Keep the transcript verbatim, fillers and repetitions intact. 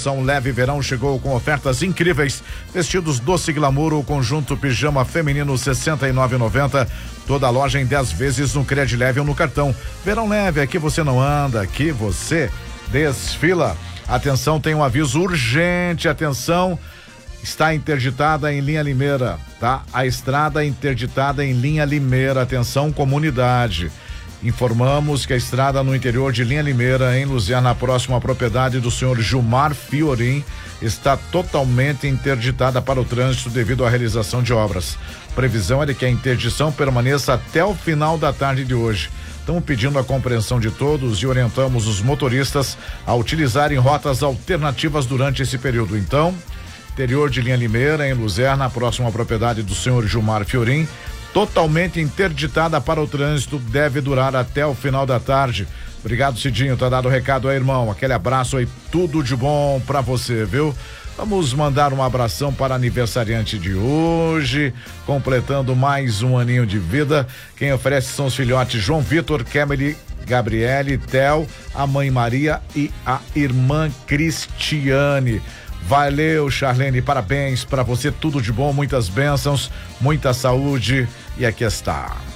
promoção Leve Verão chegou com ofertas incríveis. Vestidos doce glamour, o conjunto pijama feminino sessenta e nove reais e noventa centavos. Toda a loja em dez vezes no Cred Leve ou no cartão. Verão Leve, aqui você não anda, aqui você desfila. Atenção, tem um aviso urgente, atenção. Está interditada em Linha Limeira, tá? A estrada interditada em Linha Limeira. Atenção, comunidade. Informamos que a estrada no interior de Linha Limeira, em Luzerna, próxima à propriedade do senhor Gilmar Fiorim, está totalmente interditada para o trânsito devido à realização de obras. Previsão é de que a interdição permaneça até o final da tarde de hoje. Estamos pedindo a compreensão de todos e orientamos os motoristas a utilizarem rotas alternativas durante esse período. Então, interior de Linha Limeira, em Luzerna, próximo à propriedade do senhor Gilmar Fiorim, totalmente interditada para o trânsito, deve durar até o final da tarde. Obrigado, Cidinho, tá dado o recado aí, irmão. Aquele abraço aí, tudo de bom pra você, viu? Vamos mandar um abração para aniversariante de hoje, completando mais um aninho de vida. Quem oferece são os filhotes João Vitor, Kemily, Gabriele, Theo, a mãe Maria e a irmã Cristiane. Valeu, Charlene, parabéns pra você, tudo de bom, muitas bênçãos, muita saúde, e aqui está.